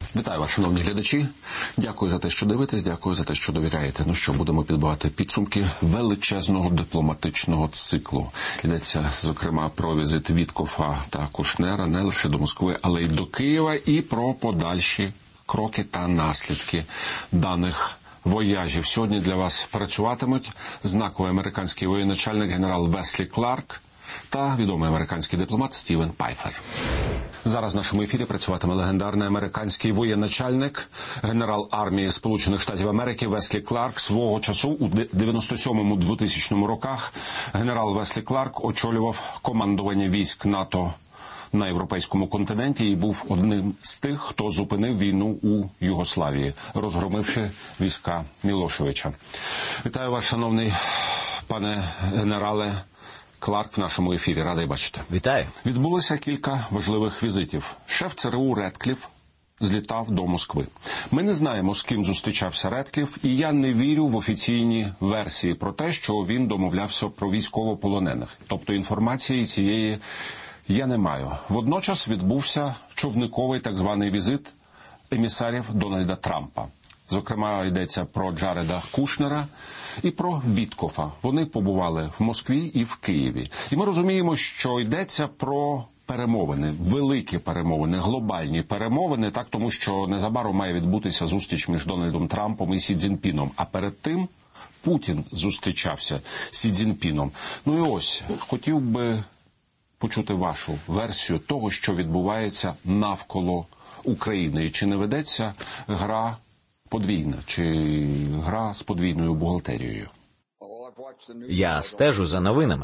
Вітаю вас, шановні глядачі. Дякую за те, що дивитесь, дякую за те, що довіряєте. Ну що, будемо підбивати підсумки величезного дипломатичного циклу. Йдеться, зокрема, про візит Віткофа та Кушнера не лише до Москви, але й до Києва, і про подальші кроки та наслідки даних вояжів. Сьогодні для вас працюватимуть знаковий американський воєначальник генерал Веслі Кларк та відомий американський дипломат Стівен Пайфер. Зараз в нашому ефірі працюватиме легендарний американський воєначальник, генерал армії Сполучених Штатів Америки Веслі Кларк. Свого часу у 97-2000 роках генерал Веслі Кларк очолював командування військ НАТО на європейському континенті і був одним з тих, хто зупинив війну у Югославії, розгромивши війська Мілошевича. Вітаю вас, шановний пане генерале Кларк, в нашому ефірі. Радий бачити. Вітаю. Відбулося кілька важливих візитів. Шеф ЦРУ Редкліф злітав до Москви. Ми не знаємо, з ким зустрічався Редкліф, і я не вірю в офіційні версії про те, що він домовлявся про військовополонених. Тобто інформації цієї я не маю. Водночас відбувся човниковий так званий візит емісарів Дональда Трампа. Зокрема, йдеться про Джареда Кушнера і про Віткофа. Вони побували в Москві і в Києві. І ми розуміємо, що йдеться про перемовини, великі перемовини, глобальні перемовини, так, тому що незабаром має відбутися зустріч між Дональдом Трампом і Сі Цзіньпіном. А перед тим Путін зустрічався з Сі Цзіньпіном. Ну і ось, хотів би почути вашу версію того, що відбувається навколо України. І чи не ведеться гра подвійна, чи гра з подвійною бухгалтерією? Я стежу за новинами.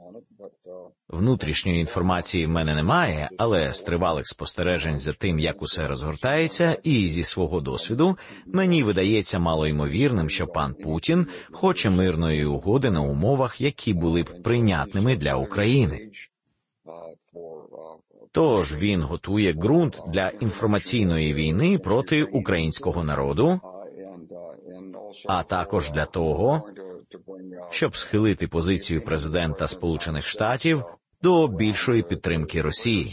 Внутрішньої інформації в мене немає, але з тривалих спостережень за тим, як усе розгортається, і зі свого досвіду, мені видається малоймовірним, що пан Путін хоче мирної угоди на умовах, які були б прийнятними для України. Тож він готує ґрунт для інформаційної війни проти українського народу, а також для того, щоб схилити позицію президента Сполучених Штатів до більшої підтримки Росії.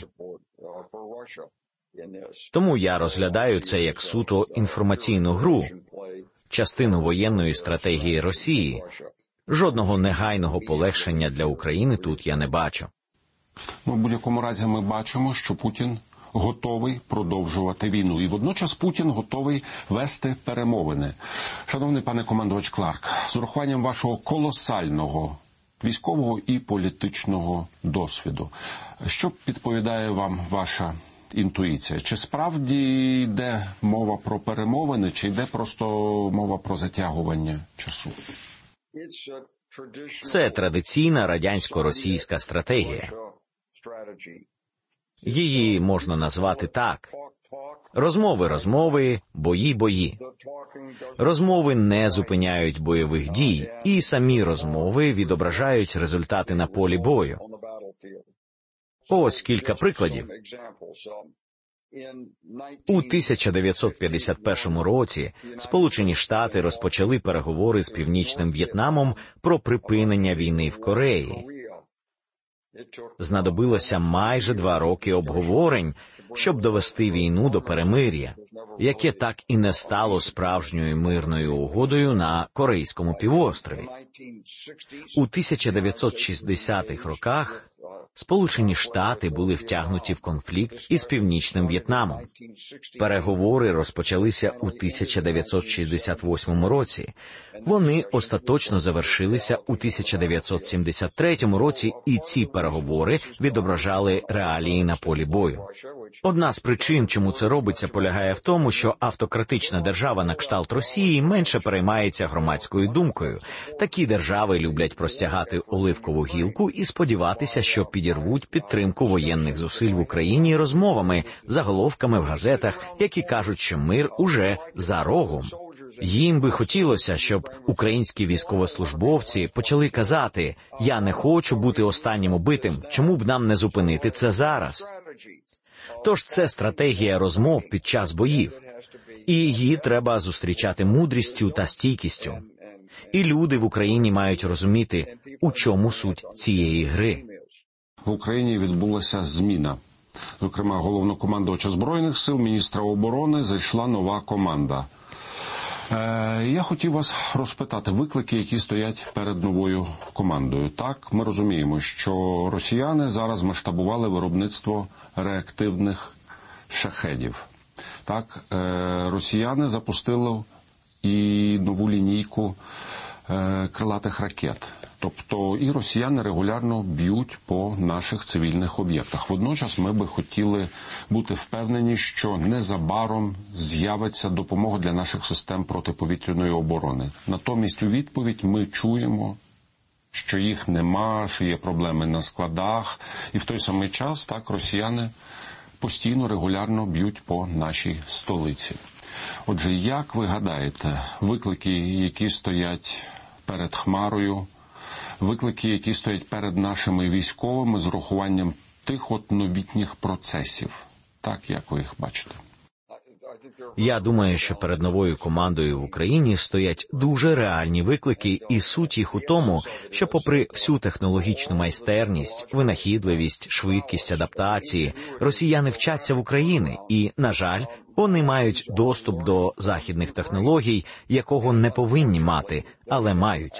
Тому я розглядаю це як суто інформаційну гру, частину воєнної стратегії Росії. Жодного негайного полегшення для України тут я не бачу. Ну, в будь-якому разі ми бачимо, що Путін готовий продовжувати війну. І водночас Путін готовий вести перемовини. Шановний пане командувач Кларк, з урахуванням вашого колосального військового і політичного досвіду, що підповідає вам ваша інтуїція? Чи справді йде мова про перемовини, чи йде просто мова про затягування часу? Це традиційна радянсько-російська стратегія. Її можна назвати так. Розмови, бої. Розмови не зупиняють бойових дій, і самі розмови відображають результати на полі бою. Ось кілька прикладів. У 1951 році Сполучені Штати розпочали переговори з Північним В'єтнамом про припинення війни в Кореї. Знадобилося майже 2 роки обговорень, щоб довести війну до перемир'я, яке так і не стало справжньою мирною угодою на Корейському півострові. У 1960-х роках Сполучені Штати були втягнуті в конфлікт із Північним В'єтнамом. Переговори розпочалися у 1968 році. Вони остаточно завершилися у 1973 році, і ці переговори відображали реалії на полі бою. Одна з причин, чому це робиться, полягає в тому, що автократична держава на кшталт Росії менше переймається громадською думкою. Такі держави люблять простягати оливкову гілку і сподіватися, що підірвуть підтримку воєнних зусиль в Україні розмовами, заголовками в газетах, які кажуть, що мир уже за рогом. Їм би хотілося, щоб українські військовослужбовці почали казати: «Я не хочу бути останнім убитим, чому б нам не зупинити це зараз?» Тож це стратегія розмов під час боїв. І її треба зустрічати мудрістю та стійкістю. І люди в Україні мають розуміти, у чому суть цієї гри. В Україні відбулася зміна зокрема головнокомандувача Збройних сил, міністра оборони, зайшла нова команда. Я хотів вас розпитати виклики, які стоять перед новою командою. Так, ми розуміємо, що росіяни зараз масштабували виробництво реактивних шахедів. Так, росіяни запустили і нову лінійку крилатих ракет. Тобто і росіяни регулярно б'ють по наших цивільних об'єктах. Водночас ми би хотіли бути впевнені, що незабаром з'явиться допомога для наших систем протиповітряної оборони. Натомість у відповідь ми чуємо, що їх нема, що є проблеми на складах. І в той самий час так росіяни постійно, регулярно б'ють по нашій столиці. Отже, як ви гадаєте, виклики, які стоять перед Хмарою, виклики, які стоять перед нашими військовими з урахуванням тих от новітніх процесів, так, як ви їх бачите? Я думаю, що перед новою командою в Україні стоять дуже реальні виклики, і суть їх у тому, що попри всю технологічну майстерність, винахідливість, швидкість адаптації, росіяни вчаться в Україні і, на жаль, вони мають доступ до західних технологій, якого не повинні мати, але мають.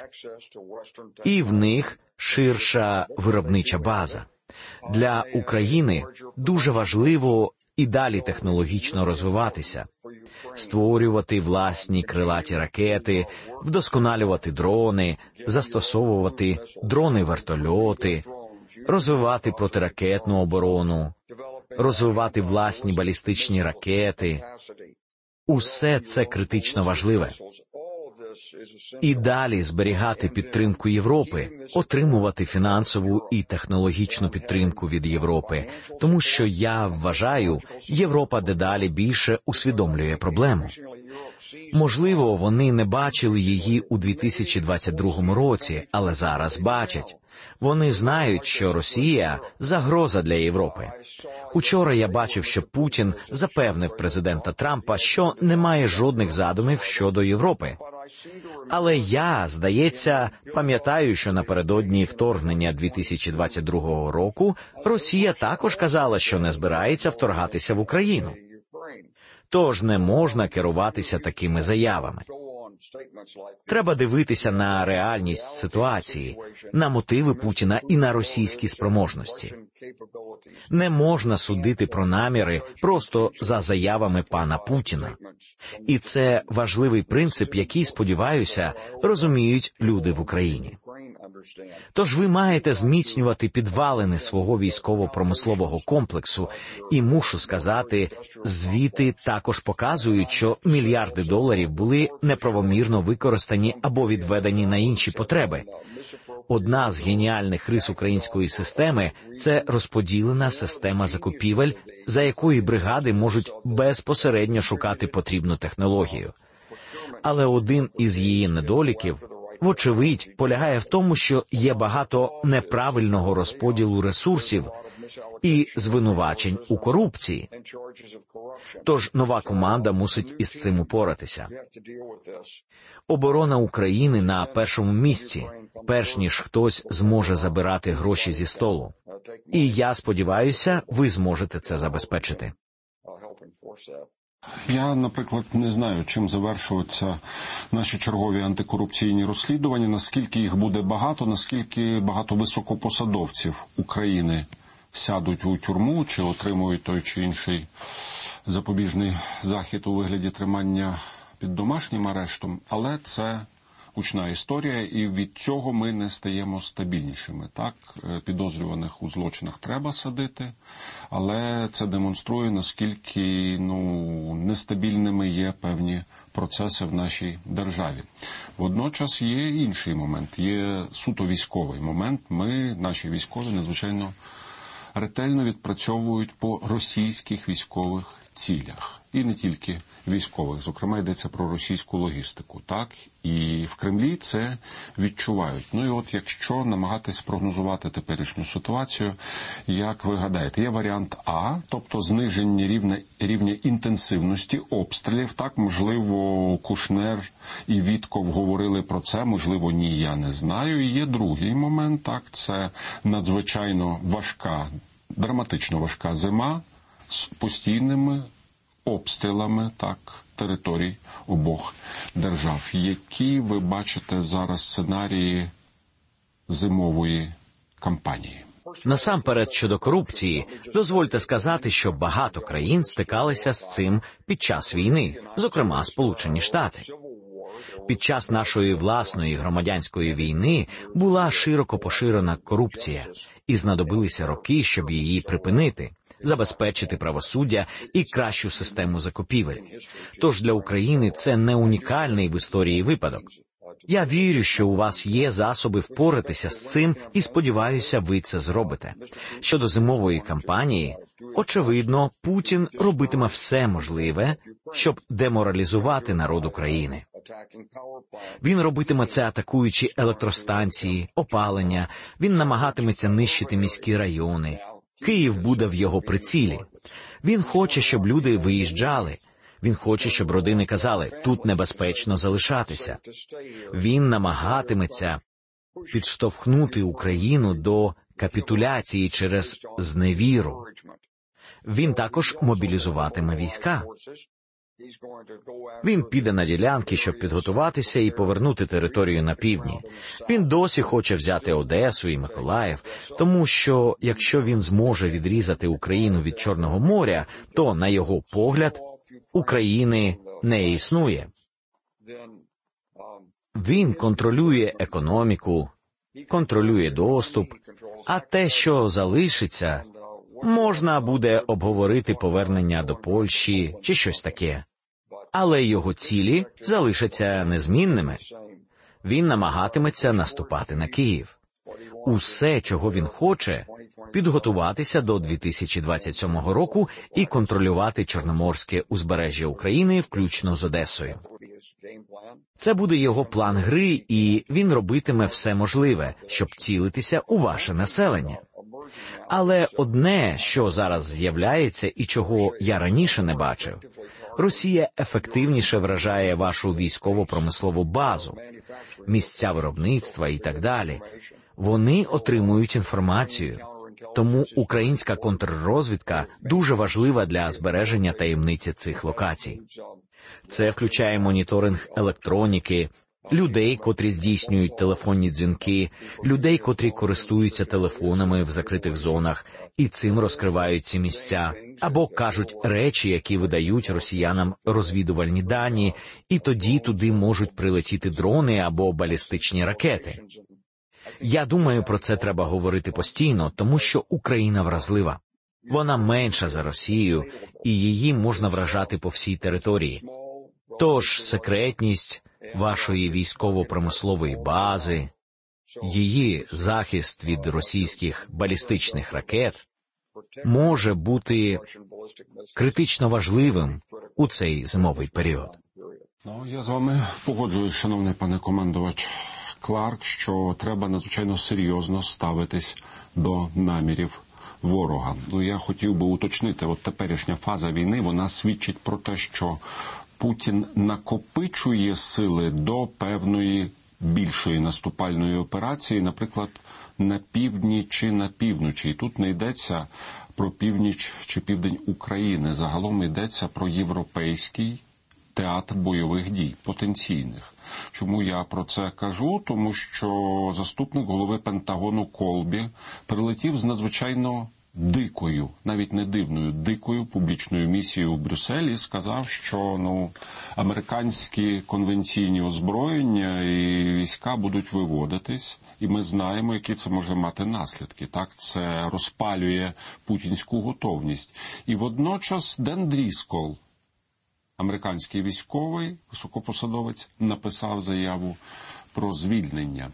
І в них ширша виробнича база. Для України дуже важливо і далі технологічно розвиватися, створювати власні крилаті ракети, вдосконалювати дрони, застосовувати дрони-вертольоти, розвивати протиракетну оборону, розвивати власні балістичні ракети. Усе це критично важливе. І далі зберігати підтримку Європи, отримувати фінансову і технологічну підтримку від Європи, тому що, я вважаю, Європа дедалі більше усвідомлює проблему. Можливо, вони не бачили її у 2022 році, але зараз бачать. Вони знають, що Росія – загроза для Європи. Учора я бачив, що Путін запевнив президента Трампа, що немає жодних задумів щодо Європи. Але я, здається, пам'ятаю, що напередодні вторгнення 2022 року Росія також казала, що не збирається вторгатися в Україну. Тож не можна керуватися такими заявами. Треба дивитися на реальність ситуації, на мотиви Путіна і на російські спроможності. Не можна судити про наміри просто за заявами пана Путіна. І це важливий принцип, який, сподіваюся, розуміють люди в Україні. Тож ви маєте зміцнювати підвалини свого військово-промислового комплексу, і мушу сказати, звіти також показують, що мільярди доларів були неправомірно використані або відведені на інші потреби. Одна з геніальних рис української системи – це розподілена система закупівель, за якої бригади можуть безпосередньо шукати потрібну технологію. Але один із її недоліків – вочевидь, полягає в тому, що є багато неправильного розподілу ресурсів і звинувачень у корупції. Тож нова команда мусить із цим упоратися. Оборона України на першому місці, перш ніж хтось зможе забирати гроші зі столу. І я сподіваюся, ви зможете це забезпечити. Я, наприклад, не знаю, чим завершуються наші чергові антикорупційні розслідування, наскільки їх буде багато, наскільки багато високопосадовців України сядуть у тюрму чи отримують той чи інший запобіжний захід у вигляді тримання під домашнім арештом, але це гучна історія, і від цього ми не стаємо стабільнішими. Так, підозрюваних у злочинах треба садити, але це демонструє, наскільки нестабільними є певні процеси в нашій державі. Водночас є інший момент, є суто військовий момент. Наші військові, надзвичайно ретельно відпрацьовують по російських військових цілях. І не тільки військових, зокрема, йдеться про російську логістику, так? І в Кремлі це відчувають. І от якщо намагатись спрогнозувати теперішню ситуацію, як ви гадаєте, є варіант А, тобто зниження рівня інтенсивності обстрілів, так, можливо, Кушнер і Вітков говорили про це, можливо, ні, я не знаю. І є другий момент, так, це надзвичайно важка драматично важка зима з постійними обстрілами, так, територій обох держав. Які ви бачите зараз сценарії зимової кампанії? Насамперед, щодо корупції, дозвольте сказати, що багато країн стикалися з цим під час війни, зокрема Сполучені Штати. Під час нашої власної громадянської війни була широко поширена корупція, і знадобилися роки, щоб її припинити, забезпечити правосуддя і кращу систему закупівель. Тож для України це не унікальний в історії випадок. Я вірю, що у вас є засоби впоратися з цим і сподіваюся, ви це зробите. Щодо зимової кампанії, очевидно, Путін робитиме все можливе, щоб деморалізувати народ України. Він робитиме це, атакуючи електростанції, опалення, він намагатиметься нищити міські райони. Київ буде в його прицілі. Він хоче, щоб люди виїжджали. Він хоче, щоб родини казали, тут небезпечно залишатися. Він намагатиметься підштовхнути Україну до капітуляції через зневіру. Він також мобілізуватиме війська. Він піде на ділянки, щоб підготуватися і повернути територію на півдні. Він досі хоче взяти Одесу і Миколаїв, тому що, якщо він зможе відрізати Україну від Чорного моря, то, на його погляд, України не існує. Він контролює економіку, контролює доступ, а те, що залишиться, можна буде обговорити повернення до Польщі чи щось таке. Але його цілі залишаться незмінними. Він намагатиметься наступати на Київ. Усе, чого він хоче, підготуватися до 2027 року і контролювати Чорноморське узбережжя України, включно з Одесою. Це буде його план гри, і він робитиме все можливе, щоб цілитися у ваше населення. Але одне, що зараз з'являється і чого я раніше не бачив, Росія ефективніше вражає вашу військово-промислову базу, місця виробництва і так далі. Вони отримують інформацію. Тому українська контррозвідка дуже важлива для збереження таємниці цих локацій. Це включає моніторинг електроніки, людей, котрі здійснюють телефонні дзвінки, людей, котрі користуються телефонами в закритих зонах і цим розкривають ці місця, або кажуть речі, які видають росіянам розвідувальні дані, і тоді туди можуть прилетіти дрони або балістичні ракети. Я думаю, про це треба говорити постійно, тому що Україна вразлива. Вона менша за Росію, і її можна вражати по всій території. Тож секретність вашої військово-промислової бази, її захист від російських балістичних ракет може бути критично важливим у цей зимовий період. Я з вами погоджуюсь, шановний пане командувач Кларк, що треба надзвичайно серйозно ставитись до намірів ворога. Я хотів би уточнити, от теперішня фаза війни, вона свідчить про те, що Путін накопичує сили до певної більшої наступальної операції, наприклад, на півдні чи на півночі. І тут не йдеться про північ чи південь України. Загалом йдеться про європейський театр бойових дій, потенційних. Чому я про це кажу? Тому що заступник голови Пентагону Колбі прилетів з надзвичайно дикою, навіть не дивною, дикою публічною місією в Брюсселі і сказав, що американські конвенційні озброєння і війська будуть виводитись, і ми знаємо, які це може мати наслідки. Так, це розпалює путінську готовність. І водночас Ден Дріскол, американський військовий, високопосадовець, написав заяву про звільнення.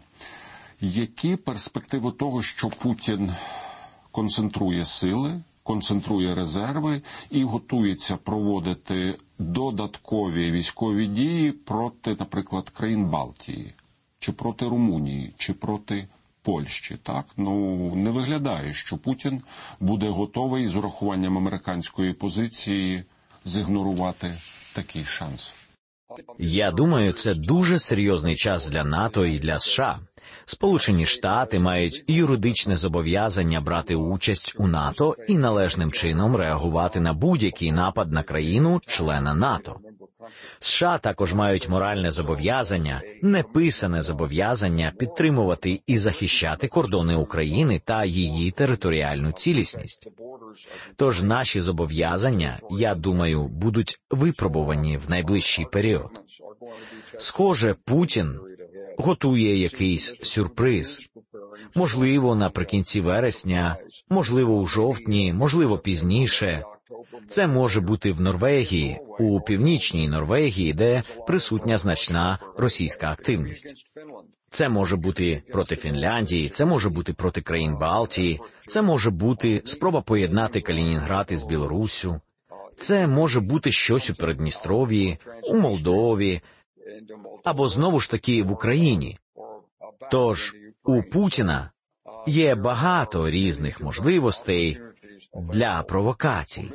Які перспективи того, що Путін концентрує сили, концентрує резерви і готується проводити додаткові військові дії проти, наприклад, країн Балтії, чи проти Румунії, чи проти Польщі, так? Не виглядає, що Путін буде готовий з урахуванням американської позиції зігнорувати такий шанс. Я думаю, це дуже серйозний час для НАТО і для США. Сполучені Штати мають юридичне зобов'язання брати участь у НАТО і належним чином реагувати на будь-який напад на країну-члена НАТО. США також мають моральне зобов'язання, неписане зобов'язання підтримувати і захищати кордони України та її територіальну цілісність. Тож наші зобов'язання, я думаю, будуть випробувані в найближчий період. Схоже, Путін готує якийсь сюрприз. Можливо, наприкінці вересня, можливо, у жовтні, можливо, пізніше. Це може бути в Норвегії, у північній Норвегії, де присутня значна російська активність. Це може бути проти Фінляндії, це може бути проти країн Балтії, це може бути спроба поєднати Калінінград із Білоруссю, це може бути щось у Придністров'ї, у Молдові, або знову ж таки в Україні. Тож у Путіна є багато різних можливостей для провокацій.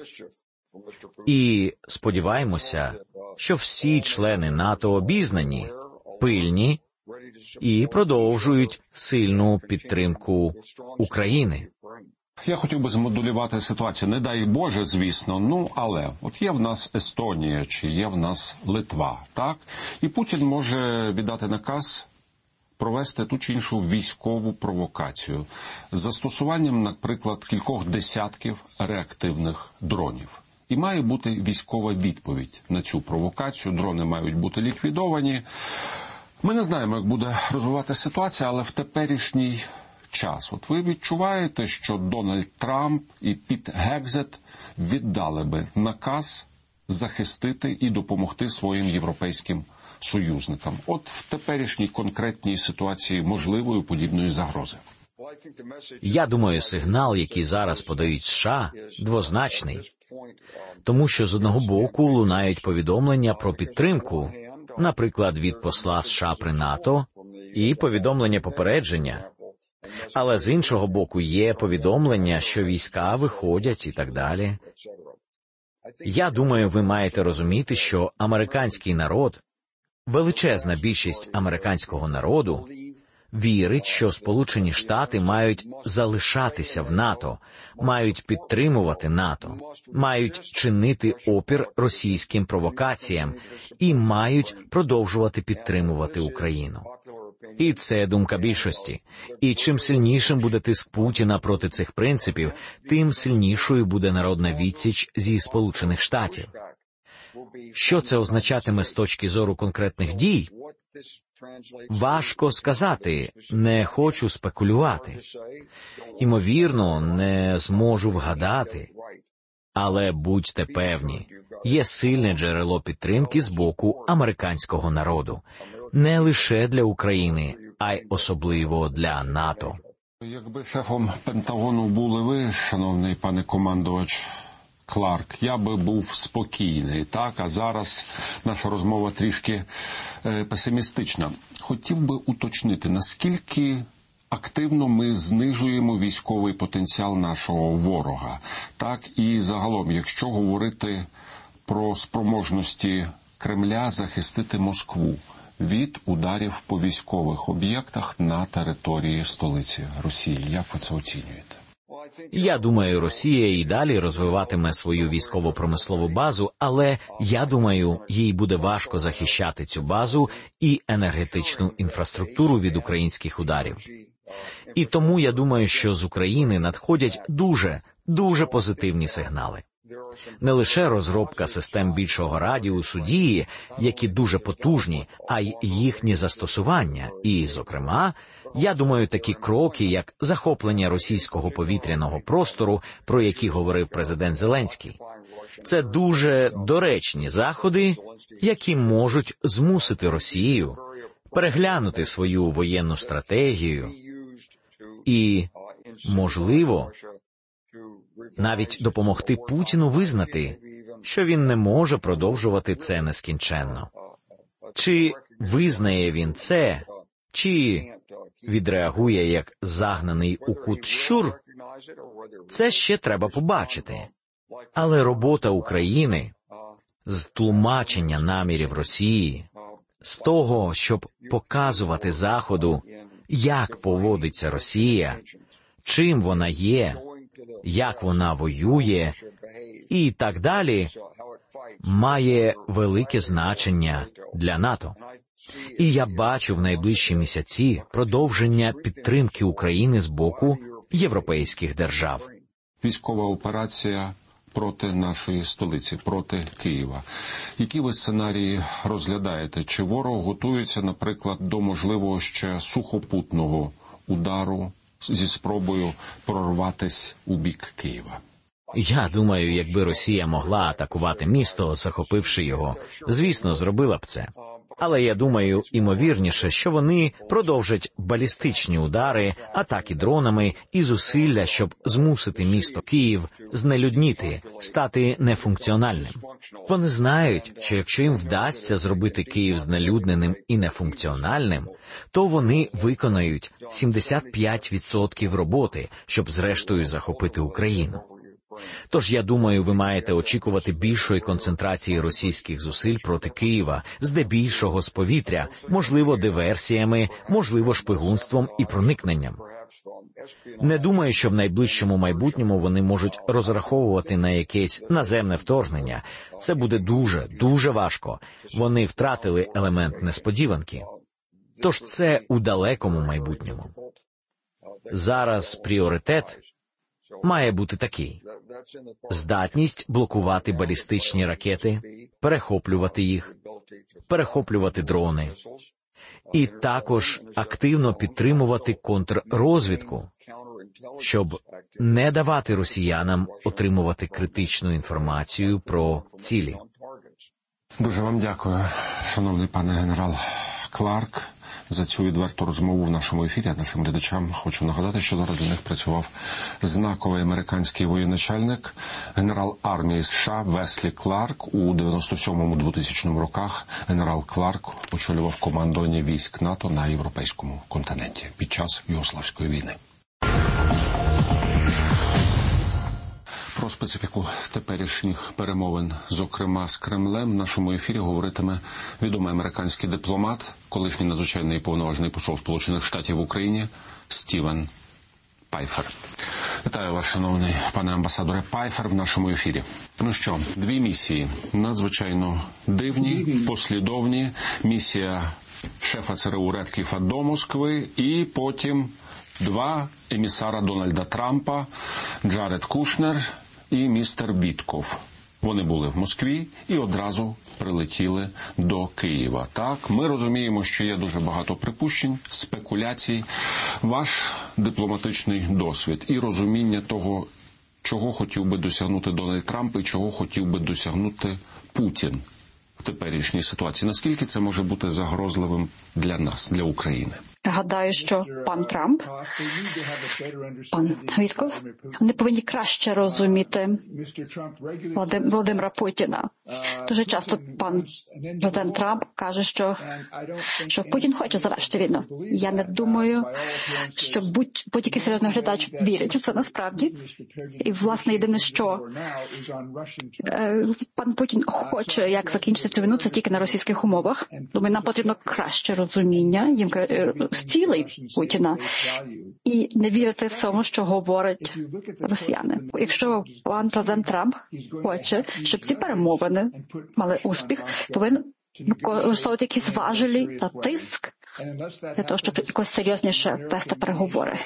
І сподіваємося, що всі члени НАТО обізнані, пильні і продовжують сильну підтримку України. Я хотів би змодулювати ситуацію. Не дай Боже, звісно, але от є в нас Естонія чи є в нас Литва, так? І Путін може віддати наказ провести ту чи іншу військову провокацію з застосуванням, наприклад, кількох десятків реактивних дронів. І має бути військова відповідь на цю провокацію. Дрони мають бути ліквідовані. Ми не знаємо, як буде розвиватися ситуація, але в теперішній час. От ви відчуваєте, що Дональд Трамп і Піт Гекзет віддали би наказ захистити і допомогти своїм європейським союзникам. От в теперішній конкретній ситуації можливої подібної загрози. Я думаю, сигнал, який зараз подають США, двозначний. Тому що з одного боку лунають повідомлення про підтримку, наприклад, від посла США при НАТО, і повідомлення попередження. Але з іншого боку є повідомлення, що війська виходять і так далі. Я думаю, ви маєте розуміти, що американський народ, величезна більшість американського народу, вірить, що Сполучені Штати мають залишатися в НАТО, мають підтримувати НАТО, мають чинити опір російським провокаціям і мають продовжувати підтримувати Україну. І це думка більшості. І чим сильнішим буде тиск Путіна проти цих принципів, тим сильнішою буде народна відсіч зі Сполучених Штатів. Що це означатиме з точки зору конкретних дій? Важко сказати, не хочу спекулювати. Імовірно, не зможу вгадати. Але будьте певні, є сильне джерело підтримки з боку американського народу. Не лише для України, а й особливо для НАТО. Якби шефом Пентагону були ви, шановний пане командувач Кларк, я би був спокійний, так? А зараз наша розмова трішки песимістична. Хотів би уточнити, наскільки активно ми знижуємо військовий потенціал нашого ворога. Так, і загалом, якщо говорити про спроможності Кремля захистити Москву від ударів по військових об'єктах на території столиці Росії. Як ви це оцінюєте? Я думаю, Росія і далі розвиватиме свою військово-промислову базу, але, я думаю, їй буде важко захищати цю базу і енергетичну інфраструктуру від українських ударів. І тому я думаю, що з України надходять дуже позитивні сигнали. Не лише розробка систем більшого радіусу дії, які дуже потужні, а й їхні застосування. І, зокрема, я думаю, такі кроки, як захоплення російського повітряного простору, про які говорив президент Зеленський. Це дуже доречні заходи, які можуть змусити Росію переглянути свою воєнну стратегію і, можливо, навіть допомогти Путіну визнати, що він не може продовжувати це нескінченно. Чи визнає він це, чи відреагує як загнаний у кут щур, це ще треба побачити. Але робота України з тлумачення намірів Росії, з того, щоб показувати Заходу, як поводиться Росія, чим вона є, як вона воює і так далі, має велике значення для НАТО. І я бачу в найближчі місяці продовження підтримки України з боку європейських держав. Військова операція проти нашої столиці, проти Києва. Які ви сценарії розглядаєте? Чи ворог готується, наприклад, до можливого ще сухопутного удару зі спробою прорватися у бік Києва? Я думаю, якби Росія могла атакувати місто, захопивши його, звісно, зробила б це. Але я думаю, імовірніше, що вони продовжать балістичні удари, атаки дронами і зусилля, щоб змусити місто Київ знелюдніти, стати нефункціональним. Вони знають, що якщо їм вдасться зробити Київ знелюдненим і нефункціональним, то вони виконають 75% роботи, щоб зрештою захопити Україну. Тож, я думаю, ви маєте очікувати більшої концентрації російських зусиль проти Києва, здебільшого з повітря, можливо, диверсіями, можливо, шпигунством і проникненням. Не думаю, що в найближчому майбутньому вони можуть розраховувати на якесь наземне вторгнення. Це буде дуже важко. Вони втратили елемент несподіванки. Тож це у далекому майбутньому. Зараз пріоритет має бути такий: здатність блокувати балістичні ракети, перехоплювати їх, перехоплювати дрони, і також активно підтримувати контррозвідку, щоб не давати росіянам отримувати критичну інформацію про цілі. Дуже вам дякую, шановний пане генерал Кларк, за цю відверту розмову в нашому ефірі. Нашим глядачам хочу нагадати, що зараз для них працював знаковий американський воєначальник, генерал армії США Веслі Кларк. У 97-2000 роках генерал Кларк очолював командування військ НАТО на європейському континенті під час Югославської війни. Про специфіку теперішніх перемовин, зокрема з Кремлем, в нашому ефірі говоритиме відомий американський дипломат, колишній надзвичайний і повноважений посол Сполучених Штатів в Україні Стівен Пайфер. Вітаю вас, шановний пане амбасадоре Пайфер, в нашому ефірі. Ну що, дві місії надзвичайно дивні, послідовні. Місія шефа ЦРУ Редкліфа до Москви і потім два емісара Дональда Трампа, Джаред Кушнер і містер Вітков. Вони були в Москві і одразу прилетіли до Києва. Так, ми розуміємо, що є дуже багато припущень, спекуляцій. Ваш дипломатичний досвід і розуміння того, чого хотів би досягнути Дональд Трамп і чого хотів би досягнути Путін в теперішній ситуації. Наскільки це може бути загрозливим для нас, для України? Гадаю, що пан Трамп, пан Вітков, вони повинні краще розуміти Володимира Путіна. Дуже часто пан президент Трамп каже, що Путін хоче завершити війну. Я не думаю, що будь-який серйозний глядач вірить у це насправді. І, власне, єдине, що пан Путін хоче, як закінчити цю війну, це тільки на російських умовах. Думаю, нам потрібно краще розуміння їм цілей Путіна і не вірити в тому, що говорять росіяни. Якщо пан президент Трамп хоче, щоб ці перемовини мали успіх, повинен використовувати якісь важелі та тиск для того, щоб якось серйозніше вести переговори.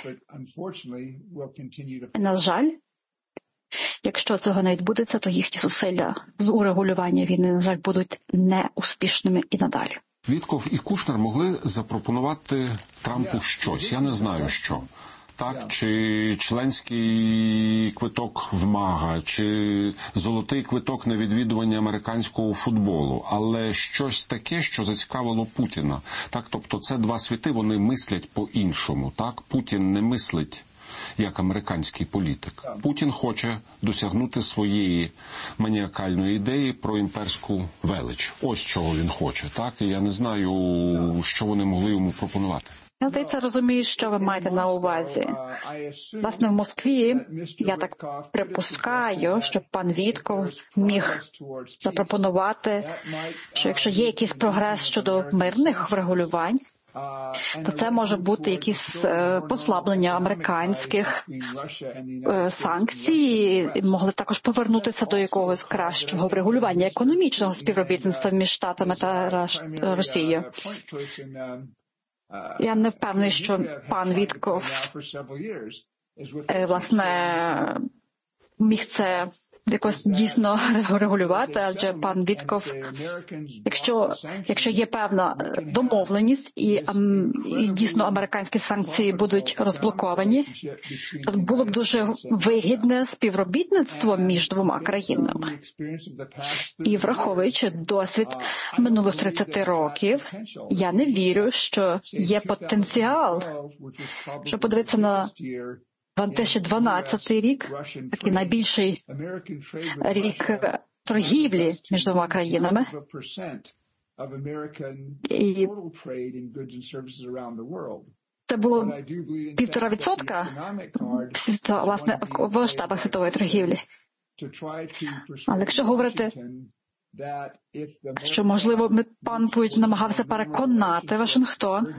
На жаль, якщо цього не відбудеться, то їхні зусилля з урегулювання війни, на жаль, будуть неуспішними і надалі. Вітков і Кушнер могли запропонувати Трампу щось, я не знаю що. Так, чи членський квиток в МАГА, чи золотий квиток на відвідування американського футболу, але щось таке, що зацікавило Путіна. Так, тобто це два світи, вони мислять по-іншому. Так, Путін не мислить як американський політик. Путін хоче досягнути своєї маніакальної ідеї про імперську велич. Ось чого він хоче, так? І я не знаю, що вони могли йому пропонувати. Я, здається, розумію, що ви маєте на увазі. Власне, в Москві, я так припускаю, що пан Вітков міг запропонувати, що якщо є якийсь прогрес щодо мирних врегулювань, то це може бути якісь послаблення американських санкцій, і могли також повернутися до якогось кращого врегулювання економічного співробітництва між Штатами та Росією. Я не впевнений, що пан Вітков, власне, міг це якось дійсно регулювати, адже пан Вітков, якщо є певна домовленість і дійсно американські санкції будуть розблоковані, то було б дуже вигідне співробітництво між двома країнами. І враховуючи досвід минулих 30 років, я не вірю, що є потенціал, що подивитися на 2012 рік, такий найбільший рік торгівлі між двома країнами. І це було 1,5%, власне, в масштабах світової торгівлі. Але якщо говорити, що, можливо, пан Путін намагався переконати Вашингтон,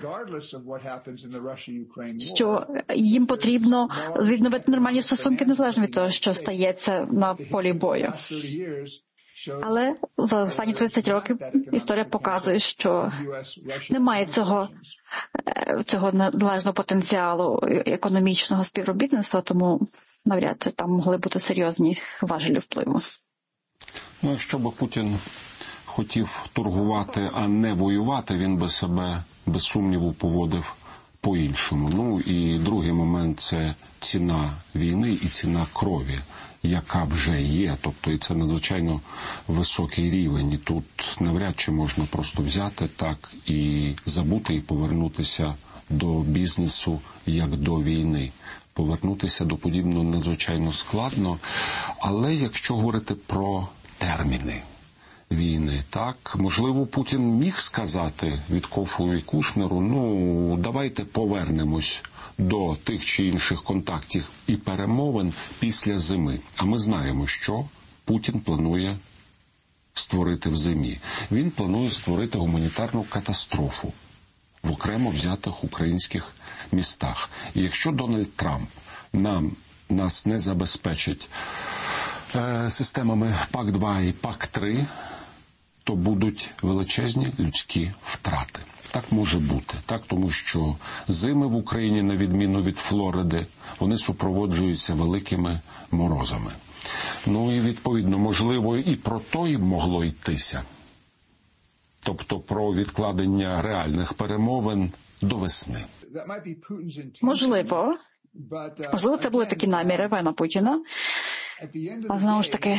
що їм потрібно відновити нормальні стосунки незалежно від того, що стається на полі бою. Але за останні 30 років історія показує, що немає цього належного потенціалу економічного співробітництва, тому навряд чи там могли бути серйозні важелі впливу. Ну, якщо б Путін хотів торгувати, а не воювати, він би себе, без сумніву, поводив по-іншому. Ну, і другий момент – це ціна війни і ціна крові, яка вже є. Тобто, і це надзвичайно високий рівень. І тут навряд чи можна просто взяти так і забути, і повернутися до бізнесу, як до війни. Повернутися до подібного надзвичайно складно. Але якщо говорити про терміни війни, так, можливо, Путін міг сказати Віткофу і Кушнеру, ну, давайте повернемось до тих чи інших контактів і перемовин після зими. А ми знаємо, що Путін планує створити в зимі. Він планує створити гуманітарну катастрофу в окремо взятих українських містах. І якщо Дональд Трамп нас не забезпечить системами ПАК-2 і ПАК-3, то будуть величезні людські втрати. Так може бути. Так, тому що зими в Україні, на відміну від Флориди, вони супроводжуються великими морозами. Ну і, відповідно, можливо, і про то й могло йтися. Тобто про відкладення реальних перемовин до весни. Можливо, це були такі наміри пана Путіна. А знову ж таки,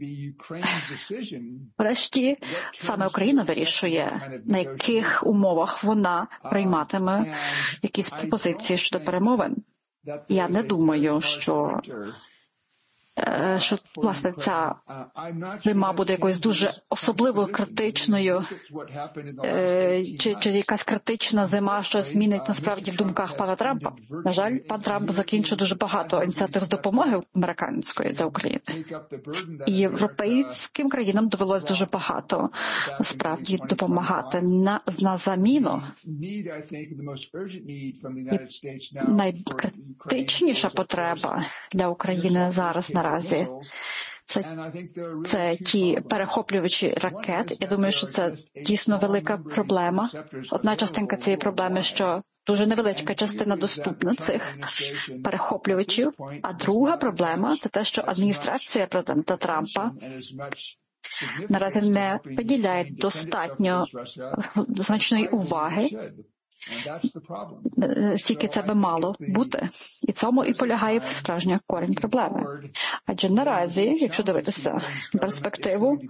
врешті, саме Україна вирішує, на яких умовах вона прийматиме якісь пропозиції щодо перемовин. Я не думаю, що власне, ця зима буде якоюсь дуже особливо критичною, чи якась критична зима, що змінить насправді в думках пана Трампа. На жаль, пан Трамп закінчив дуже багато ініціатив з допомоги американської для України. І європейським країнам довелось дуже багато насправді допомагати на заміну. І найкритичніша потреба для України зараз наразі це ті перехоплювачі ракет. Я думаю, що це дійсно велика проблема. Одна частинка цієї проблеми, що дуже невеличка частина доступна цих перехоплювачів. А друга проблема – це те, що адміністрація президента Трампа наразі не приділяє достатньо значної уваги, скільки це би мало бути. І цьому і полягає справжня корінь проблеми. Адже наразі, якщо дивитися на перспективу,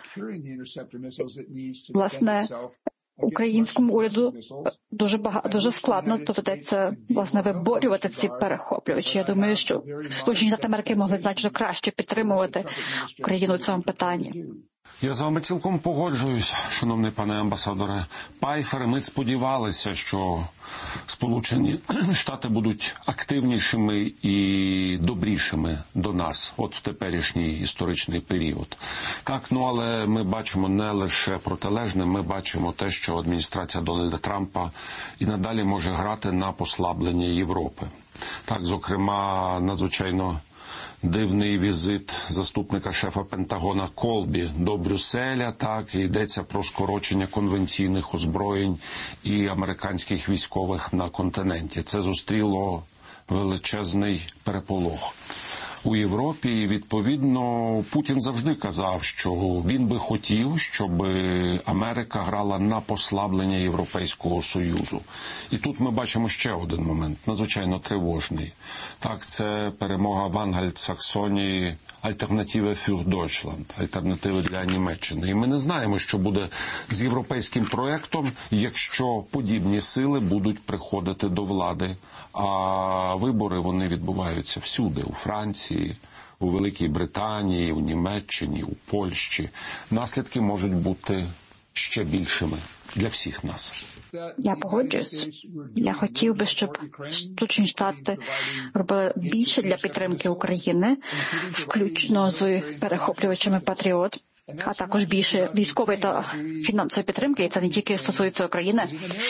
власне, українському уряду дуже складно доведеться, власне, виборювати ці перехоплювачі. Я думаю, що Сполучені Штати Америки могли значно краще підтримувати Україну у цьому питанні. Я з вами цілком погоджуюсь, шановний пане амбасадоре Пайфер. Ми сподівалися, що Сполучені Штати будуть активнішими і добрішими до нас от в теперішній історичний період. Так, але ми бачимо не лише протилежне, ми бачимо те, що адміністрація Дональда Трампа і надалі може грати на послаблення Європи. Так, зокрема, надзвичайно дивний візит заступника шефа Пентагона Колбі до Брюсселя, так, і йдеться про скорочення конвенційних озброєнь і американських військових на континенті. Це зустріло величезний переполох у Європі, і, відповідно, Путін завжди казав, що він би хотів, щоб Америка грала на послаблення Європейського Союзу. І тут ми бачимо ще один момент, надзвичайно тривожний. Так, це перемога в Ангельт-Саксонії, альтернативи für Deutschland, альтернативи для Німеччини. І ми не знаємо, що буде з європейським проєктом, якщо подібні сили будуть приходити до влади. А вибори, вони відбуваються всюди, у Франції, у Великій Британії, у Німеччині, у Польщі. Наслідки можуть бути ще більшими для всіх нас. Я погоджуюсь. Я хотів би, щоб Сполучені Штати робили більше для підтримки України, включно з перехоплювачами «Патріот», а також більше військової та фінансової підтримки, і це не тільки стосується України.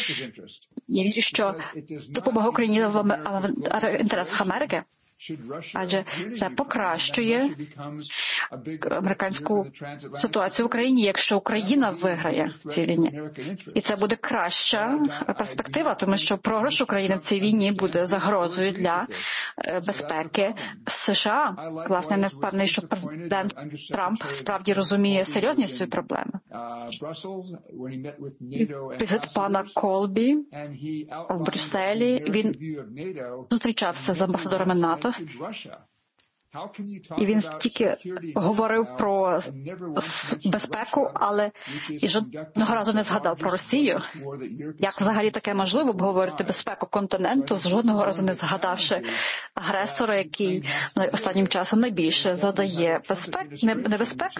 Я вірю, що допомога Україні в інтересах Америки, адже це покращує американську ситуацію в Україні, якщо Україна виграє в цій війні. І це буде краща перспектива, тому що програш України в цій війні буде загрозою для безпеки США. Власне, не впевнений, що президент Трамп справді розуміє серйозність цієї проблеми. Візит пана Колбі в Брюсселі, він зустрічався з амбасадорами НАТО, і він стільки говорив про безпеку, але і жодного разу не згадав про Росію. Як взагалі таке можливо обговорити безпеку континенту, жодного разу не згадавши агресора, який останнім часом найбільше задає небезпек?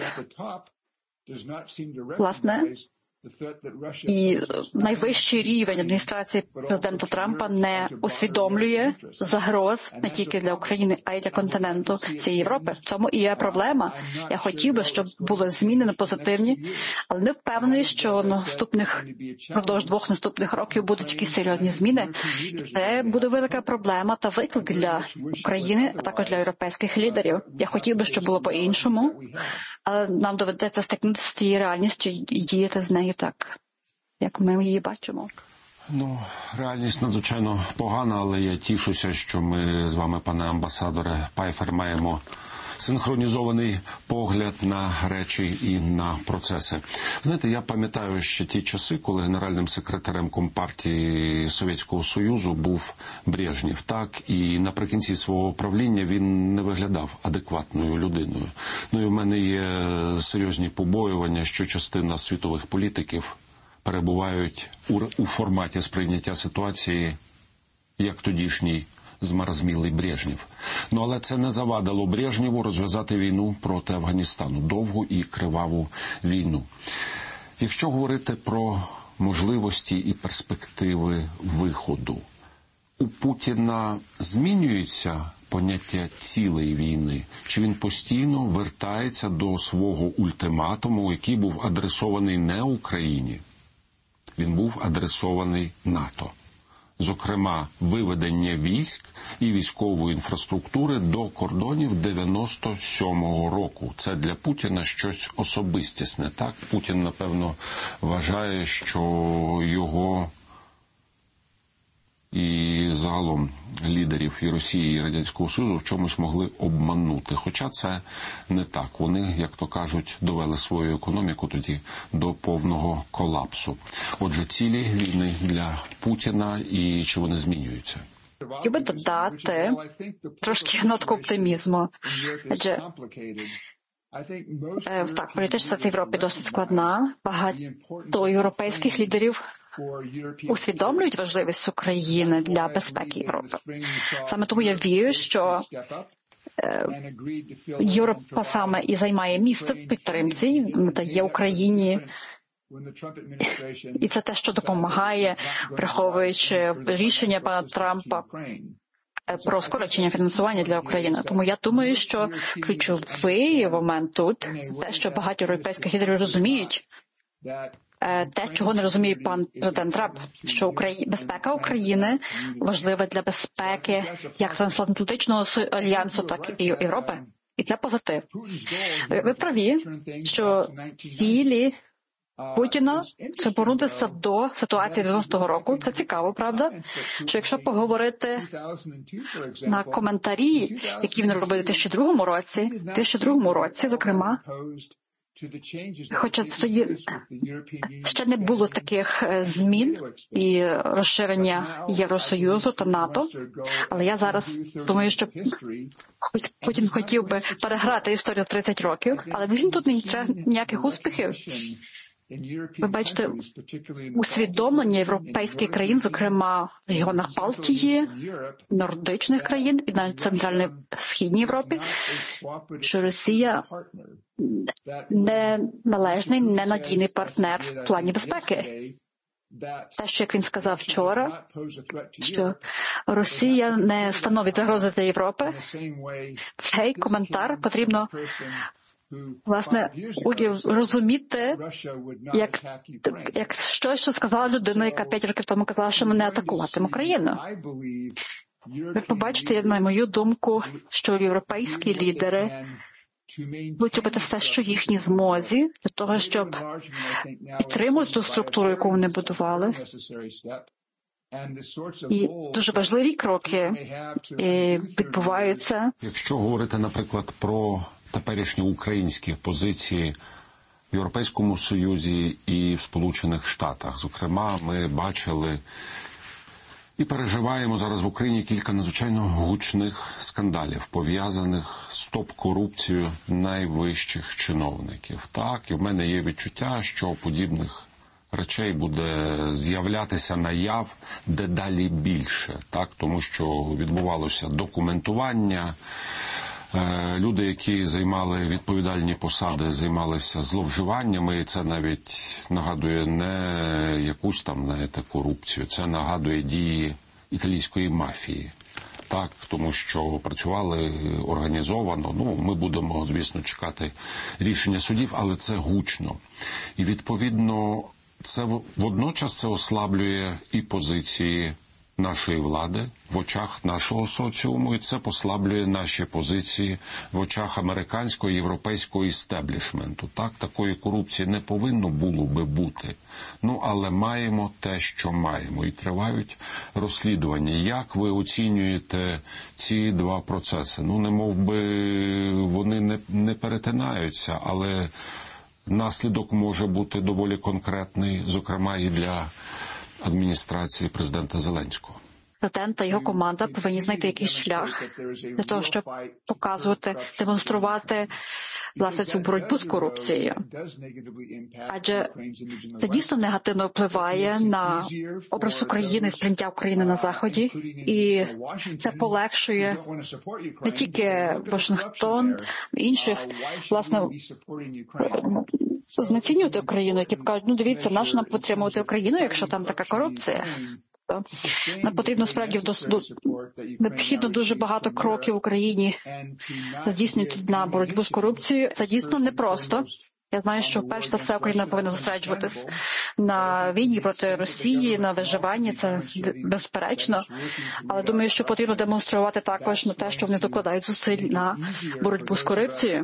Власне, і найвищий рівень адміністрації президента Трампа не усвідомлює загроз не тільки для України, а й для континенту цієї Європи. В цьому і є проблема. Я хотів би, щоб були зміни на позитивні, але не впевнений, що впродовж 2 наступних років будуть якісь серйозні зміни. І це буде велика проблема та виклик для України, а також для європейських лідерів. Я хотів би, щоб було по-іншому, але нам доведеться стикнутися з тією реальністю і діяти з нею так, як ми її бачимо. Реальність надзвичайно погана, але я тішуся, що ми з вами, пане амбасадоре Пайфер, маємо синхронізований погляд на речі і на процеси. Знаєте, я пам'ятаю ще ті часи, коли генеральним секретарем Компартії Совєтського Союзу був Брежнєв. Так, і наприкінці свого правління він не виглядав адекватною людиною. І в мене є серйозні побоювання, що частина світових політиків перебувають у форматі сприйняття ситуації, як тодішній змарзмілий Брежнєв. Але це не завадило Брежнєву розв'язати війну проти Афганістану, довгу і криваву війну. Якщо говорити про можливості і перспективи виходу, у Путіна змінюється поняття цілої війни? Чи він постійно вертається до свого ультиматуму, який був адресований не Україні? Він був адресований НАТО. Зокрема, виведення військ і військової інфраструктури до кордонів 97-го року. Це для Путіна щось особистісне. Так, Путін, напевно, вважає, що його і загалом лідерів і Росії, і Радянського Союзу в чомусь могли обманути. Хоча це не так. Вони, як то кажуть, довели свою економіку тоді до повного колапсу. Отже, цілі війни для Путіна, і чи вони змінюються? Хотів би додати трошки нотку оптимізму. Адже так, політична ситуація в Європі досить складна. Багато європейських лідерів усвідомлюють важливість України для безпеки Європи. Саме тому я вірю, що Європа саме і займає місце в підтримці, надає Україні. І це те, що допомагає, враховуючи рішення пана Трампа про скорочення фінансування для України. Тому я думаю, що ключовий момент тут – те, що багато європейських лідерів розуміють, те, чого не розуміє пан президент Трамп, що безпека України важлива для безпеки як Трансатлантичного альянсу, так і Європи. І це позитив. Ви праві, що цілі Путіна – це повернутися до ситуації 90-го року. Це цікаво, правда? Що якщо поговорити на коментарі, які він робив у 2002 році, зокрема, хоча тоді ще не було таких змін і розширення Євросоюзу та НАТО, але я зараз думаю, що Путін хотів би переграти історію 30 років, але він тут не має ніяких успіхів. Ви бачите усвідомлення європейських країн, зокрема в регіонах Балтії, нордичних країн і навіть Центральній Східній Європі, що Росія не належний, ненадійний партнер в плані безпеки. Те, що, як він сказав вчора, що Росія не становить загрози для Європи, цей коментар потрібно власне розуміти, як щось, що сказала людина, яка 5 років тому казала, що ми не атакуватимемо Україну. Ви побачите, на мою думку, що європейські лідери будуть робити все, що в їхній змозі, для того, щоб підтримувати ту структуру, яку вони будували. І дуже важливі кроки відбуваються. Якщо говорити, наприклад, про теперішні українські позиції в Європейському Союзі і в Сполучених Штатах. Зокрема, ми бачили і переживаємо зараз в Україні кілька надзвичайно гучних скандалів, пов'язаних з топ-корупцією найвищих чиновників. Так, і в мене є відчуття, що подібних речей буде з'являтися наяв дедалі більше, так, тому що відбувалося документування. Люди, які займали відповідальні посади, займалися зловживаннями, і це навіть нагадує не якусь там, знаєте, корупцію, це нагадує дії італійської мафії. Так, тому що працювали організовано. Ми будемо, звісно, чекати рішення судів, але це гучно. І, відповідно, це водночас це ослаблює і позиції нашої влади в очах нашого соціуму, і це послаблює наші позиції в очах американського і європейського істеблішменту. Так, такої корупції не повинно було би бути. Але маємо те, що маємо. І тривають розслідування. Як ви оцінюєте ці два процеси? Немов би вони не перетинаються, але наслідок може бути доволі конкретний, зокрема і для адміністрації президента Зеленського. Президент та його команда повинні знайти якийсь шлях для того, щоб показувати, демонструвати, власне, цю боротьбу з корупцією. Адже це дійсно негативно впливає на образ України, сприйняття України на Заході, і це полегшує не тільки Вашингтон, інших, власне, знецінювати Україну, які кажуть, дивіться, нащо нам підтримувати Україну, якщо там така корупція. Нам потрібно, справді, необхідно дуже багато кроків в Україні здійснювати на боротьбу з корупцією. Це дійсно непросто. Я знаю, що перш за все Україна повинна зосереджуватись на війні проти Росії, на виживанні, це безперечно. Але думаю, що потрібно демонструвати також на те, що вони докладають зусиль на боротьбу з корупцією.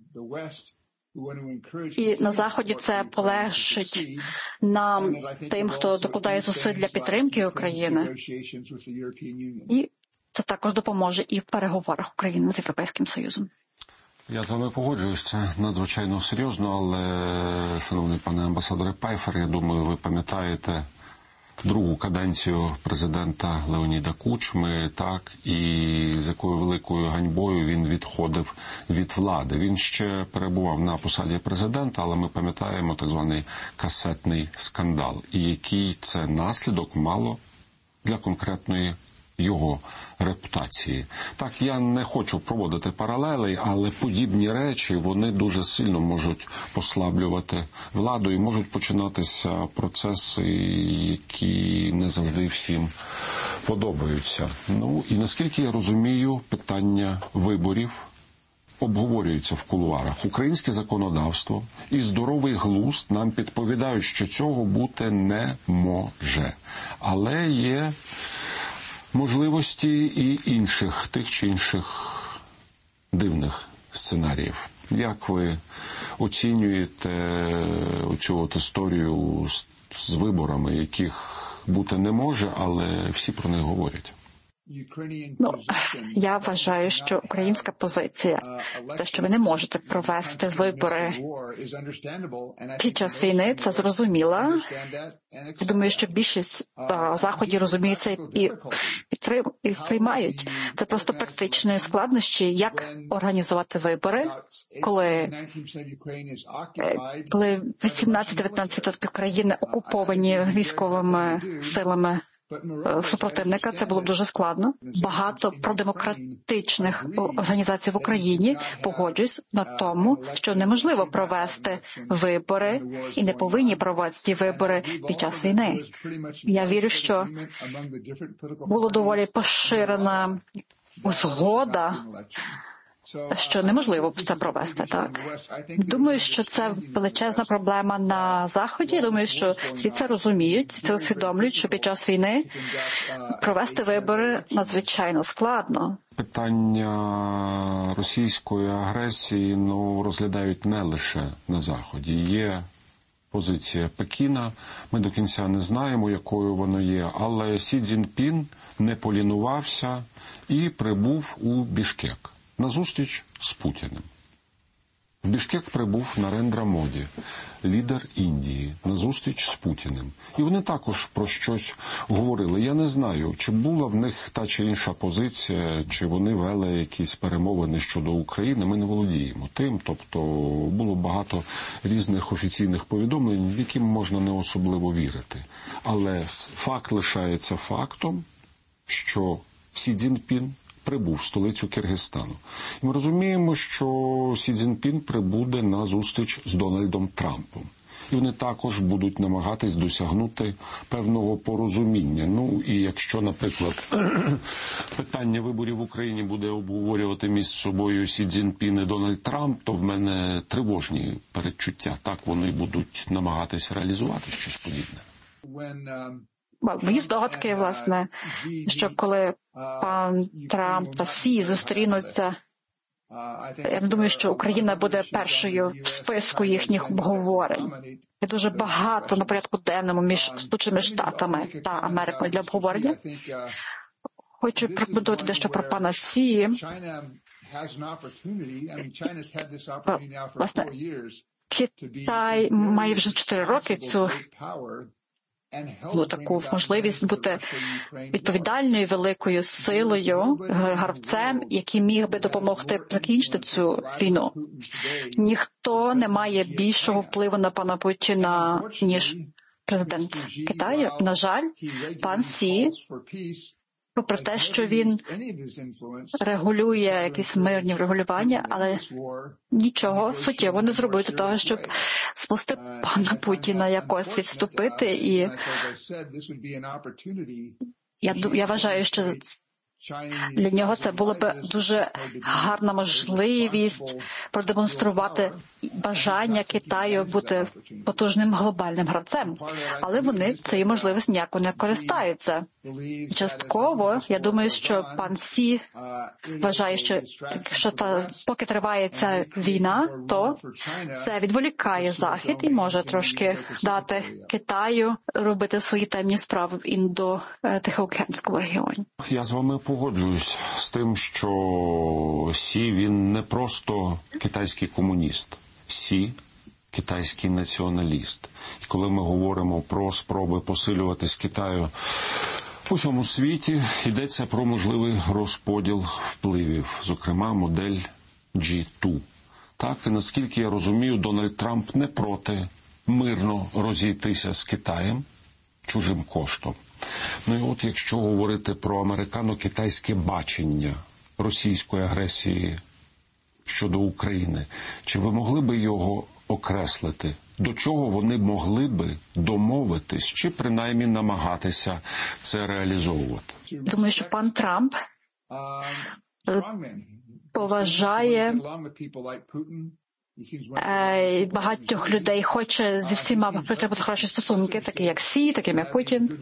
І на Заході це полегшить нам, тим, хто докладає зусиль для підтримки України. І це також допоможе і в переговорах України з Європейським Союзом. Я з вами погоджуюсь, це надзвичайно серйозно, але, шановний пане амбасадоре Пайфер, я думаю, ви пам'ятаєте другу каденцію президента Леоніда Кучми, так, і з якою великою ганьбою він відходив від влади. Він ще перебував на посаді президента, але ми пам'ятаємо так званий касетний скандал, і який це наслідок мало для конкретної його репутації. Так, я не хочу проводити паралелей, але подібні речі, вони дуже сильно можуть послаблювати владу і можуть починатися процеси, які не завжди всім подобаються. Ну, і наскільки я розумію, питання виборів обговорюються в кулуарах. Українське законодавство і здоровий глузд нам підповідають, що цього бути не може. Але є можливості і інших, тих чи інших дивних сценаріїв. Як ви оцінюєте оцю от історію з виборами, яких бути не може, але всі про них говорять? Я вважаю, що українська позиція, те, що ви не можете провести вибори під час війни, це зрозуміло. Я думаю, що більшість Заході розуміють це і приймають. Це просто практичні складнощі, як організувати вибори, коли 18-19% країни окуповані військовими силами супротивника, це було дуже складно. Багато продемократичних організацій в Україні погоджуюсь на тому, що неможливо провести вибори і не повинні проводити ці вибори під час війни. Я вірю, що була доволі поширена згода, що неможливо це провести, так. Думаю, що це величезна проблема на Заході. Думаю, що всі це розуміють, це усвідомлюють, що під час війни провести вибори надзвичайно складно. Питання російської агресії, розглядають не лише на Заході. Є позиція Пекіна, ми до кінця не знаємо, якою воно є, але Сі Цзіньпін не полінувався і прибув у Бішкек на зустріч з Путіним. В Бішкек прибув Нарендра Моді, лідер Індії, на зустріч з Путіним. І вони також про щось говорили. Я не знаю, чи була в них та чи інша позиція, чи вони вели якісь перемовини щодо України. Ми не володіємо тим. Тобто було багато різних офіційних повідомлень, яким можна не особливо вірити. Але факт лишається фактом, що Сі Цзіньпін прибув в столицю Киргизстану. І ми розуміємо, що Сі Цзіньпін прибуде на зустріч з Дональдом Трампом. І вони також будуть намагатись досягнути певного порозуміння. Ну, і якщо, наприклад, питання виборів в Україні буде обговорювати між собою Сі Цзіньпін і Дональд Трамп, то в мене тривожні передчуття. Так вони будуть намагатись реалізувати щось подібне. Мої здогадки, власне, що коли пан Трамп та Сі зустрінуться, я думаю, що Україна буде першою в списку їхніх обговорень. Є дуже багато на порядку денному між Сполученими Штатами та Америкою для обговорення. Хочу прокоментувати дещо про пана Сі. Власне, Китай має вже 4 роки цю таку можливість бути відповідальною великою силою, гравцем, який міг би допомогти закінчити цю війну. Ніхто не має більшого впливу на пана Путіна, ніж президент Китаю. На жаль, пан Сі, попри те, що він регулює якісь мирні врегулювання, але нічого суттєво не зробив для того, щоб змусити пана Путіна якось відступити. І я вважаю, що для нього це було б дуже гарна можливість продемонструвати бажання Китаю бути потужним глобальним гравцем. Але вони цією можливістю ніяко не користаються. Частково, я думаю, що пан Сі вважає, що поки триває ця війна, то це відволікає Захід і може трошки дати Китаю робити свої темні справи в Індо-Тихоокеанському регіоні. Я з вами погоджуюсь з тим, що Сі, він не просто китайський комуніст. Сі – китайський націоналіст. І коли ми говоримо про спроби посилюватись Китаю у всьому світі, йдеться про можливий розподіл впливів, зокрема модель G2. Так, і наскільки я розумію, Дональд Трамп не проти мирно розійтися з Китаєм чужим коштом. Ну і от якщо говорити про американо-китайське бачення російської агресії щодо України, чи ви могли би його окреслити? До чого вони могли би домовитись, чи принаймні намагатися це реалізовувати? Думаю, що пан Трамп поважає багатьох людей, хоче зі всіма підтримати хороші стосунки, такі як Сі, таким як Путін.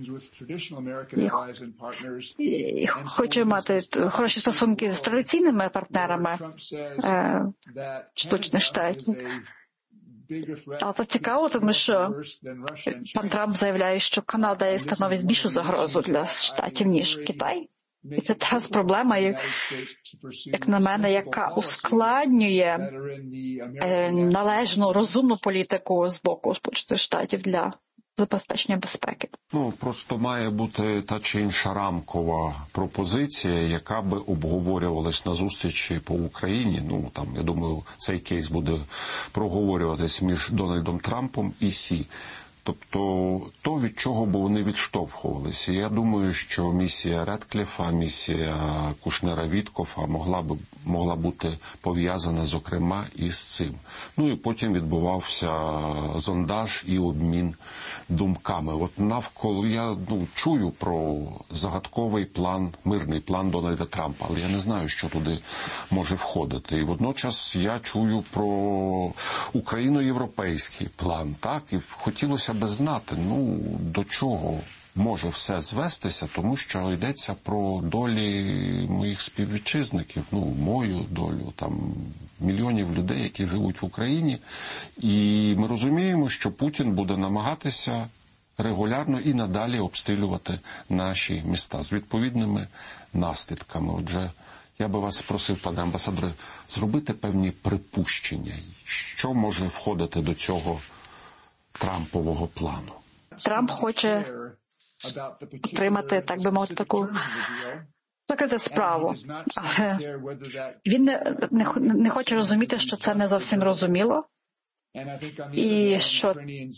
І хоче мати хороші стосунки з традиційними партнерами Сполучених Штатів. Але це цікаво, тому що пан Трамп заявляє, що Канада становить більшу загрозу для Штатів, ніж Китай. І це та проблема, як на мене, яка ускладнює належну, розумну політику з боку Сполучених Штатів для забезпечення безпеки. Просто має бути та чи інша рамкова пропозиція, яка би обговорювалась на зустрічі по Україні. Я думаю, цей кейс буде проговорюватись між Дональдом Трампом і Сі. Тобто, то, від чого б вони відштовхувалися. Я думаю, що місія Редкліфа, місія Кушнера-Віткофа могла бути пов'язана, зокрема, із цим. І потім відбувався зондаж і обмін думками. От навколо я чую про загадковий план, мирний план Дональда Трампа, але я не знаю, що туди може входити. І водночас я чую про україно-європейський план, так? І хотілося би знати, до чого може все звестися, тому що йдеться про долі моїх співвітчизників, мою долю, мільйонів людей, які живуть в Україні. І ми розуміємо, що Путін буде намагатися регулярно і надалі обстрілювати наші міста з відповідними наслідками. Отже, я би вас просив, пане амбасадоре, зробити певні припущення, що може входити до цього Трампового плану. Трамп хоче отримати, так би мовити, таку закрити справу. Але він не хоче розуміти, що це не зовсім розуміло. І що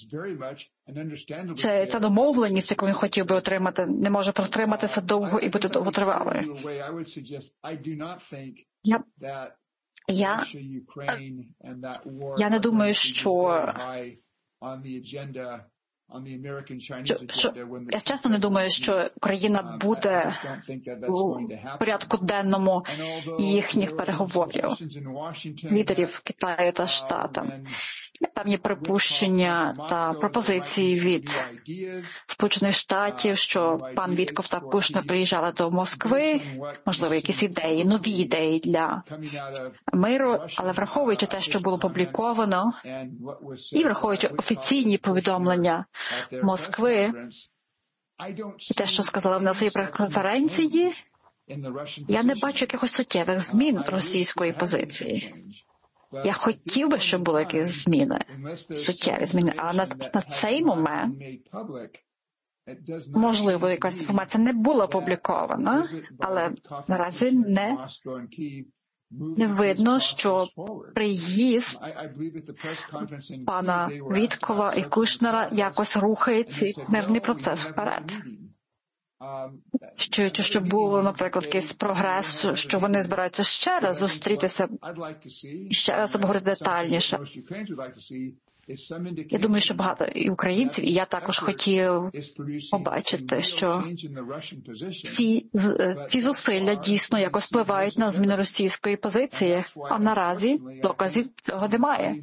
ця домовленість, яку він хотів би отримати, не може протриматися довго і бути довготривалою. Я не думаю, що я чесно не думаю, що Україна буде у порядку денному їхніх переговорів лідерів Китаю та Штатів. Є певні припущення та пропозиції від Сполучених Штатів, що пан Вітков та Кушнер приїжджали до Москви, можливо, якісь ідеї, нові ідеї для миру, але враховуючи те, що було опубліковано, і враховуючи офіційні повідомлення Москви, і те, що сказали на своїй прес-конференції, я не бачу якихось суттєвих змін російської позиції. Я хотів би, щоб були якісь зміни, суттєві зміни, але на цей момент, можливо, якась інформація не була опублікована, але наразі не видно, що приїзд пана Віткова і Кушнера якось рухає цей мирний процес вперед. Що було, наприклад, якийсь прогрес, що вони збираються ще раз зустрітися і ще раз обговорити детальніше. Я думаю, що багато і українців, і я також хотів побачити, що ці зусилля дійсно якось впливають на зміну російської позиції, а наразі доказів цього немає.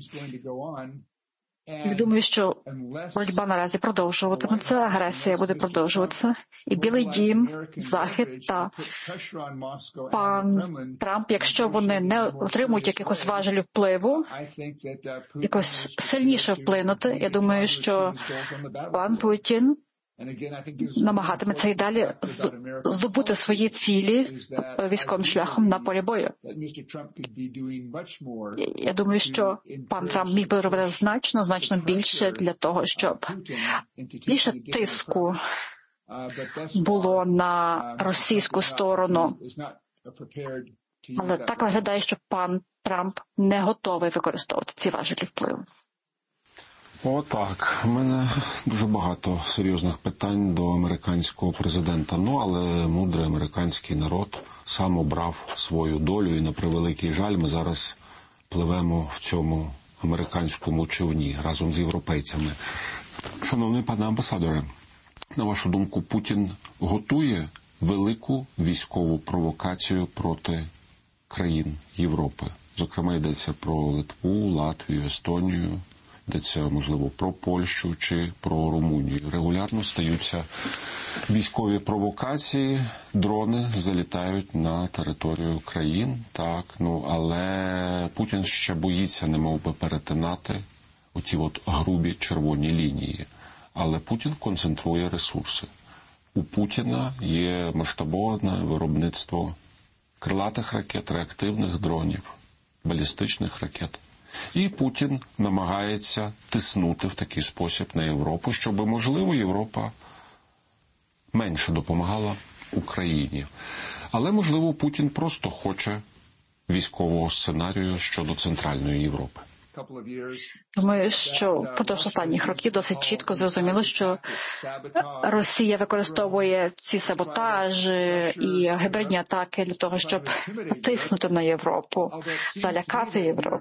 Я думаю, що боротьба наразі продовжуватиметься, агресія буде продовжуватися. І Білий дім, Захід та пан Трамп, якщо вони не отримують якихось важелів впливу, якось сильніше вплинути, я думаю, що пан Путін намагатиметься і далі здобути свої цілі військовим шляхом на полі бою. Я думаю, що пан Трамп міг би робити значно більше для того, щоб більше тиску було на російську сторону. Але так виглядає, що пан Трамп не готовий використовувати ці важелі впливу. Отак. У мене дуже багато серйозних питань до американського президента. Але мудрий американський народ сам обрав свою долю, і на превеликий жаль ми зараз пливемо в цьому американському човні разом з європейцями. Шановний пане амбасадоре, на вашу думку, Путін готує велику військову провокацію проти країн Європи? Зокрема, йдеться про Литву, Латвію, Естонію, йдеться, можливо, про Польщу чи про Румунію. Регулярно стаються військові провокації, дрони залітають на територію країн, але Путін ще боїться немов би перетинати оті грубі червоні лінії. Але Путін концентрує ресурси. У Путіна є масштабоване виробництво крилатих ракет, реактивних дронів, балістичних ракет. І Путін намагається тиснути в такий спосіб на Європу, щоб, можливо, Європа менше допомагала Україні. Але, можливо, Путін просто хоче військового сценарію щодо Центральної Європи. Думаю, що впродовж останніх років досить чітко зрозуміло, що Росія використовує ці саботажі і гібридні атаки для того, щоб тиснути на Європу, залякати Європу.